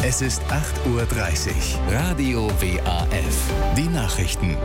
Es ist 8:30 Uhr. Radio WAF. Die Nachrichten.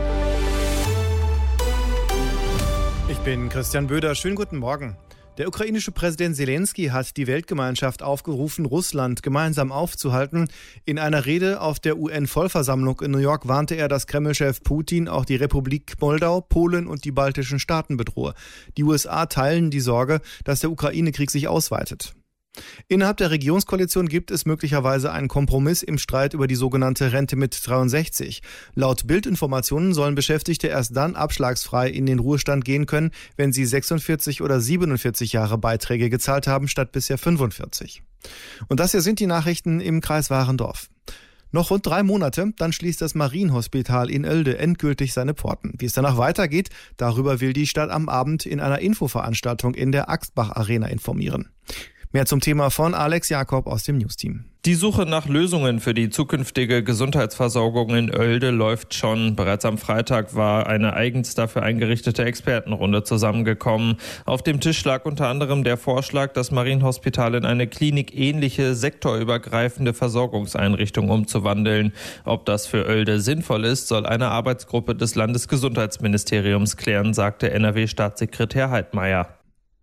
Ich bin Christian Böder. Schönen guten Morgen. Der ukrainische Präsident Zelensky hat die Weltgemeinschaft aufgerufen, Russland gemeinsam aufzuhalten. In einer Rede auf der UN-Vollversammlung in New York warnte er, dass Kreml-Chef Putin auch die Republik Moldau, Polen und die baltischen Staaten bedrohe. Die USA teilen die Sorge, dass der Ukraine-Krieg sich ausweitet. Innerhalb der Regierungskoalition gibt es möglicherweise einen Kompromiss im Streit über die sogenannte Rente mit 63. Laut Bildinformationen sollen Beschäftigte erst dann abschlagsfrei in den Ruhestand gehen können, wenn sie 46 oder 47 Jahre Beiträge gezahlt haben, statt bisher 45. Und das hier sind die Nachrichten im Kreis Warendorf. Noch rund 3 Monate, dann schließt das Marienhospital in Oelde endgültig seine Pforten. Wie es danach weitergeht, darüber will die Stadt am Abend in einer Infoveranstaltung in der Axtbach Arena informieren. Mehr zum Thema von Alex Jakob aus dem Newsteam. Die Suche nach Lösungen für die zukünftige Gesundheitsversorgung in Oelde läuft schon. Bereits am Freitag war eine eigens dafür eingerichtete Expertenrunde zusammengekommen. Auf dem Tisch lag unter anderem der Vorschlag, das Marienhospital in eine klinikähnliche, sektorübergreifende Versorgungseinrichtung umzuwandeln. Ob das für Oelde sinnvoll ist, soll eine Arbeitsgruppe des Landesgesundheitsministeriums klären, sagte NRW-Staatssekretär Heidmeier.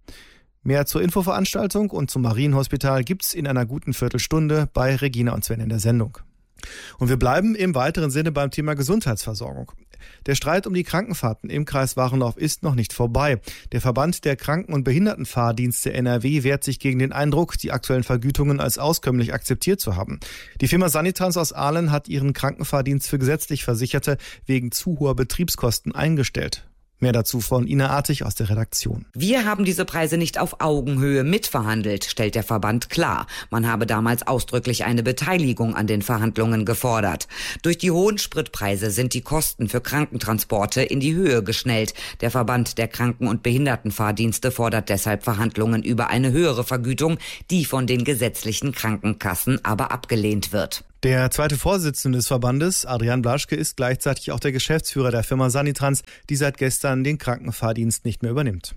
Mehr zur Infoveranstaltung und zum Marienhospital gibt's in einer guten Viertelstunde bei Regina und Sven in der Sendung. Und wir bleiben im weiteren Sinne beim Thema Gesundheitsversorgung. Der Streit um die Krankenfahrten im Kreis Warendorf ist noch nicht vorbei. Der Verband der Kranken- und Behindertenfahrdienste NRW wehrt sich gegen den Eindruck, die aktuellen Vergütungen als auskömmlich akzeptiert zu haben. Die Firma Sanitrans aus Aalen hat ihren Krankenfahrdienst für gesetzlich Versicherte wegen zu hoher Betriebskosten eingestellt. Mehr dazu von Ina Artig aus der Redaktion. Wir haben diese Preise nicht auf Augenhöhe mitverhandelt, stellt der Verband klar. Man habe damals ausdrücklich eine Beteiligung an den Verhandlungen gefordert. Durch die hohen Spritpreise sind die Kosten für Krankentransporte in die Höhe geschnellt. Der Verband der Kranken- und Behindertenfahrdienste fordert deshalb Verhandlungen über eine höhere Vergütung, die von den gesetzlichen Krankenkassen aber abgelehnt wird. Der zweite Vorsitzende des Verbandes, Adrian Blaschke, ist gleichzeitig auch der Geschäftsführer der Firma Sanitrans, die seit gestern den Krankenfahrdienst nicht mehr übernimmt.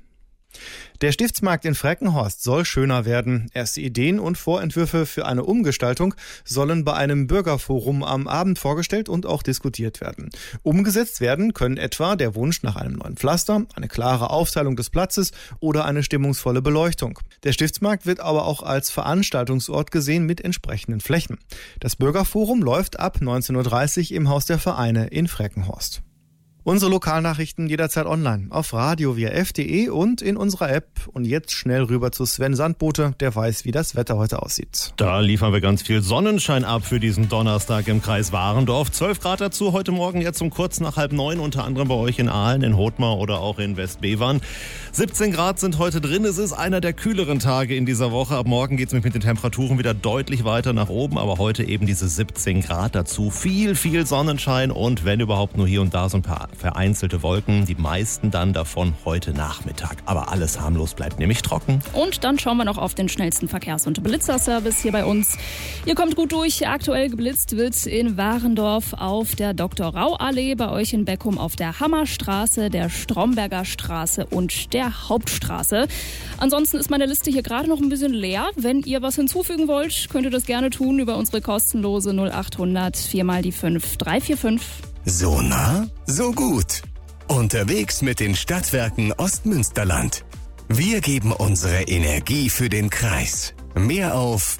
Der Stiftsmarkt in Freckenhorst soll schöner werden. Erste Ideen und Vorentwürfe für eine Umgestaltung sollen bei einem Bürgerforum am Abend vorgestellt und auch diskutiert werden. Umgesetzt werden können etwa der Wunsch nach einem neuen Pflaster, eine klare Aufteilung des Platzes oder eine stimmungsvolle Beleuchtung. Der Stiftsmarkt wird aber auch als Veranstaltungsort gesehen mit entsprechenden Flächen. Das Bürgerforum läuft ab 19:30 Uhr im Haus der Vereine in Freckenhorst. Unsere Lokalnachrichten jederzeit online auf radio.waf.de und in unserer App. Und jetzt schnell rüber zu Sven Sandbote, der weiß, wie das Wetter heute aussieht. Da liefern wir ganz viel Sonnenschein ab für diesen Donnerstag im Kreis Warendorf. 12 Grad dazu heute Morgen jetzt um kurz nach 8:30, unter anderem bei euch in Aalen, in Hothmar oder auch in Westbevern. 17 Grad sind heute drin. Es ist einer der kühleren Tage in dieser Woche. Ab morgen geht es mit den Temperaturen wieder deutlich weiter nach oben. Aber heute eben diese 17 Grad dazu. Viel Sonnenschein und wenn überhaupt nur hier und da so ein paar vereinzelte Wolken. Die meisten dann davon heute Nachmittag. Aber alles harmlos, bleibt nämlich trocken. Und dann schauen wir noch auf den schnellsten Verkehrs- und Blitzerservice hier bei uns. Ihr kommt gut durch. Aktuell geblitzt wird in Warendorf auf der Dr.-Rau-Allee, bei euch in Beckum auf der Hammerstraße, der Stromberger Straße und der Hauptstraße. Ansonsten ist meine Liste hier gerade noch ein bisschen leer. Wenn ihr was hinzufügen wollt, könnt ihr das gerne tun über unsere kostenlose 0800 4x5 345. So nah, so gut. Unterwegs mit den Stadtwerken Ostmünsterland. Wir geben unsere Energie für den Kreis. Mehr auf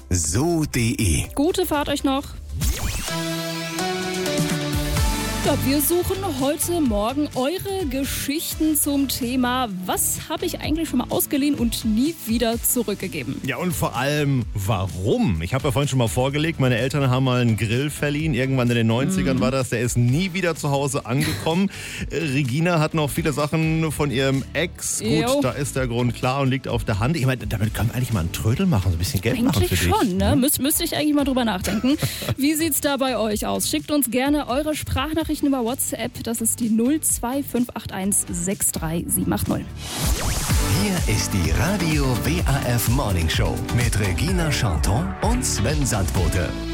so.de. Gute Fahrt euch noch. Ja, wir suchen heute Morgen eure Geschichten zum Thema, was habe ich eigentlich schon mal ausgeliehen und nie wieder zurückgegeben? Ja, und vor allem, warum? Ich habe ja vorhin schon mal vorgelegt, meine Eltern haben mal einen Grill verliehen, irgendwann in den 90ern war das, der ist nie wieder zu Hause angekommen. Regina hat noch viele Sachen von ihrem Ex. Gut, da ist der Grund klar und liegt auf der Hand. Ich meine, damit können wir eigentlich mal einen Trödel machen, so ein bisschen Geld machen für dich. Eigentlich schon, ne? Müsste ich eigentlich mal drüber nachdenken. Wie sieht's da bei euch aus? Schickt uns gerne eure Sprachnachrichten über WhatsApp, das ist die 02581 63780. Hier ist die Radio WAF Morning Show mit Regina Chanton und Sven Sandbote.